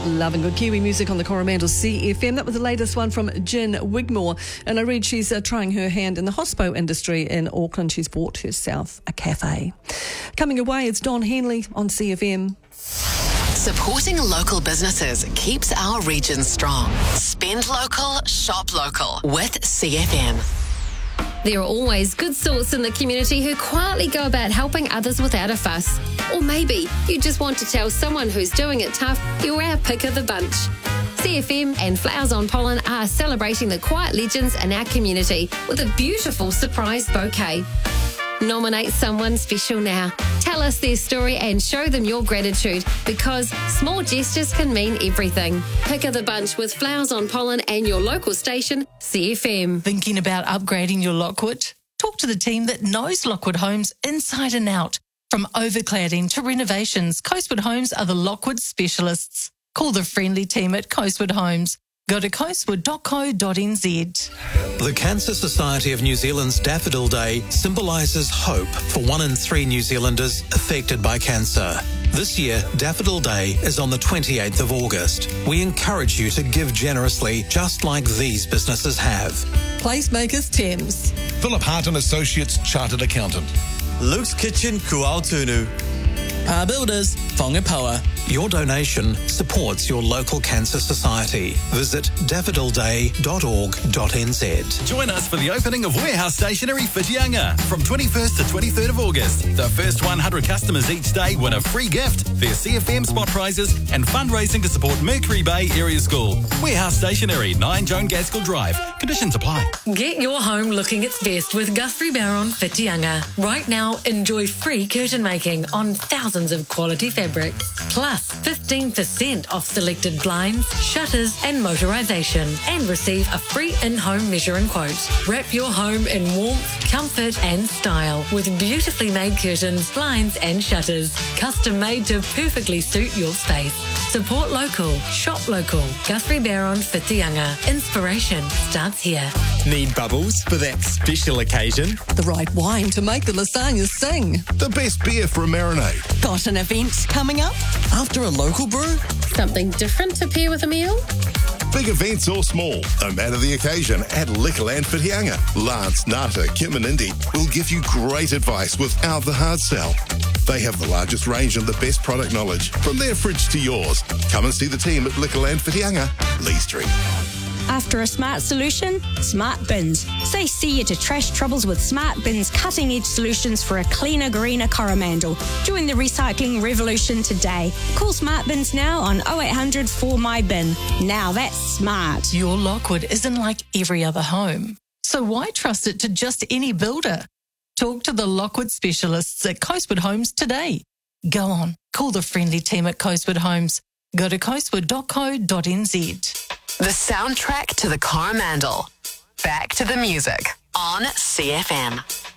Loving good Kiwi music on the Coromandel CFM. That was the latest one from Jen Wigmore. And I read she's trying her hand in the hospo industry in Auckland. She's bought herself a cafe. Coming away, it's Don Henley on CFM. Supporting local businesses keeps our region strong. Spend local, shop local with CFM. There are always good sorts in the community who quietly go about helping others without a fuss. Or maybe you just want to tell someone who's doing it tough you're our pick of the bunch. CFM and Flowers on Pollen are celebrating the quiet legends in our community with a beautiful surprise bouquet. Nominate someone special now. Tell us their story and show them your gratitude, because small gestures can mean everything. Pick of the bunch with Flowers on Pollen and your local station, CFM. Thinking about upgrading your Lockwood? Talk to the team that knows Lockwood Homes inside and out. From overcladding to renovations, Coastwood Homes are the Lockwood specialists. Call the friendly team at Coastwood Homes. Go to coastwood.co.nz. The Cancer Society of New Zealand's Daffodil Day symbolises hope for 1 in 3 New Zealanders affected by cancer. This year, Daffodil Day is on the 28th of August. We encourage you to give generously, just like these businesses have. Placemakers Thames. Philip Hart and Associates Chartered Accountant. Luke's Kitchen Kuaotunu. Pa Builders, Whangapoa. Your donation supports your local cancer society. Visit daffodilday.org.nz. Join us for the opening of Warehouse Stationery Whitianga from 21st to 23rd of August. The first 100 customers each day win a free gift, their CFM spot prizes and fundraising to support Mercury Bay Area School. Warehouse Stationery, 9 Joan Gaskell Drive. Conditions apply. Get your home looking its best with Guthrie Barron Whitianga. Right now, enjoy free curtain making on thousands of quality fabrics. Plus 15% off selected blinds, shutters and motorisation, and receive a free in-home measure and quote. Wrap your home in warmth, comfort and style with beautifully made curtains, blinds and shutters. Custom made to perfectly suit your space. Support local, shop local. Guthrie Barron Whitianga. Inspiration starts here. Need bubbles for that special occasion? The right wine to make the lasagna sing. The best beer for a marinade. Got an event coming up? After a local brew? Something different to pair with a meal? Big events or small, no matter the occasion, at Liquorland Whitianga. Lance, Nata, Kim and Indy will give you great advice without the hard sell. They have the largest range and the best product knowledge, from their fridge to yours. Come and see the team at Liquorland Whitianga, Lee Street. After a smart solution, Smart Bins. Say see you to trash troubles with Smart Bins' cutting-edge solutions for a cleaner, greener Coromandel. Join the recycling revolution today. Call Smart Bins now on 0800 4MyBin. Now that's smart. Your Lockwood isn't like every other home, so why trust it to just any builder? Talk to the Lockwood specialists at Coastwood Homes today. Go on, call the friendly team at Coastwood Homes. Go to coastwood.co.nz. The soundtrack to the Coromandel. Back to the music on CFM.